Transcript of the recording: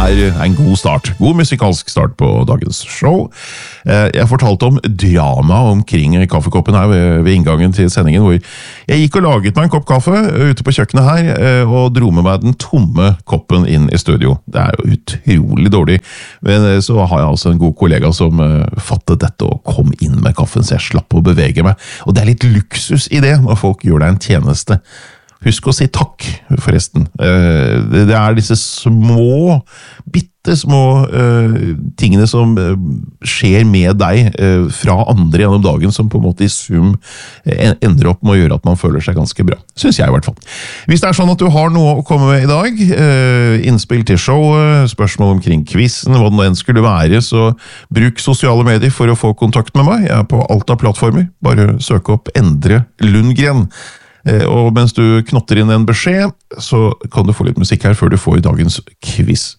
en god start. God musikalsk start på dagens show. Jeg fortalte om drama omkring kaffekoppen her ved inngangen til sendingen, hvor jeg gikk og laget meg en kopp kaffe ute på kjøkkenet her, og dro med meg den tomme koppen inn i studio. Det jo utrolig dårlig, men så har jeg altså en god kollega som fattet dette og kom inn med kaffen, så jeg slapp å bevege meg. Og det litt luksus i det når folk gjør deg en tjeneste. Husk å si takk, forresten. Det disse små, bittesmå tingene som skjer med deg fra andre gjennom dagen, som på en måte i sum ender opp med å gjøre at man føler seg ganske bra. Synes jeg i hvert fall. Hvis det sånn at du har noe å komme med i dag, innspill til showet, spørsmål omkring quizen, hva det nå enn skulle være, så bruk sosiale medier for å få kontakt med meg. Jeg på alt av plattformer. Bare søk opp Endre Lundgren. Og mens du knotter inn en beskjed, så kan du få litt musikk her før du får dagens quiz.